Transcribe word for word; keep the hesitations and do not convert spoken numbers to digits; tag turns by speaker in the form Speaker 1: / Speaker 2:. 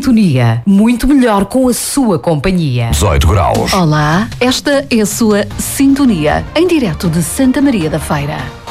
Speaker 1: sintonia. Muito melhor com a sua companhia.
Speaker 2: dezoito graus.
Speaker 3: Olá, esta é a sua sintonia, em direto de Santa Maria da Feira.